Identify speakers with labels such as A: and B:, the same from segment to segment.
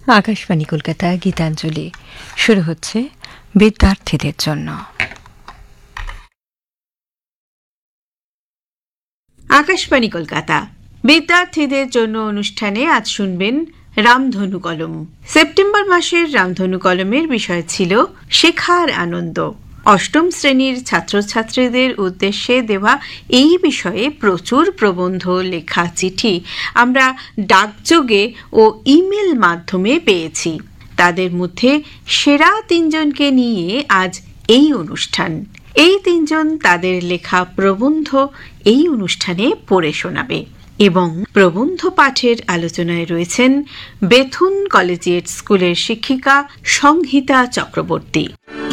A: আকাশবাণী কলকাতা গীতাঞ্জলি শুরু হচ্ছে বিদ্যার্থীদের জন্য।
B: আকাশবাণী কলকাতা বিদ্যার্থীদের জন্য অনুষ্ঠানে আজ শুনবেন রামধনু কলম। সেপ্টেম্বর মাসের রামধনু কলমের বিষয় ছিল শেখার আনন্দ। অষ্টম শ্রেণীর ছাত্রছাত্রীদের উদ্দেশ্যে দেওয়া এই বিষয়ে প্রচুর প্রবন্ধ, লেখা, চিঠি আমরা ডাকযোগে ও ইমেল মাধ্যমে পেয়েছি। তাদের মধ্যে সেরা ৩ জনকে নিয়ে আজ এই অনুষ্ঠান। এই ৩ জন তাদের লেখা প্রবন্ধ এই অনুষ্ঠানে পড়ে শোনাবে এবং প্রবন্ধ পাঠের আলোচনায় রয়েছেন বেথুন কলেজিয়েট স্কুলের শিক্ষিকা সংহিতা চক্রবর্তী।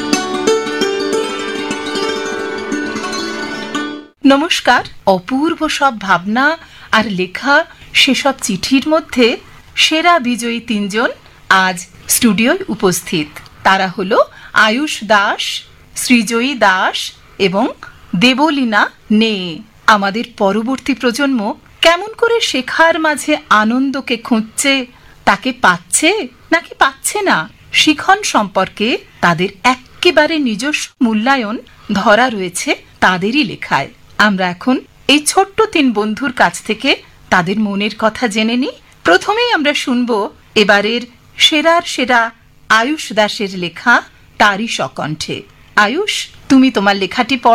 C: নমস্কার। অপূর্ব সব ভাবনা আর লেখা সেসব চিঠির মধ্যে সেরা বিজয়ী ৩ জন আজ স্টুডিওয় উপস্থিত। তারা হলো আয়ুষ দাস, সৃজয়ী দাস এবং দেবলীনা নে। আমাদের পরবর্তী প্রজন্ম কেমন করে শেখার মাঝে আনন্দকে খুঁজছে, তাকে পাচ্ছে নাকি পাচ্ছে না, শিখন সম্পর্কে তাদের একেবারে নিজস্ব মূল্যায়ন ধরা রয়েছে তাদেরই লেখায়। আমরা এখন এই ছোট্ট ৩ বন্ধুর কাছ থেকে তাদের মনের কথা জেনে নিই। প্রথমেই আমরা শুনব এবারের সেরার সেরা আয়ুষ দাসের লেখা তারই স্বকণ্ঠে। আয়ুষ, তুমি তোমার লেখাটি পড়ো।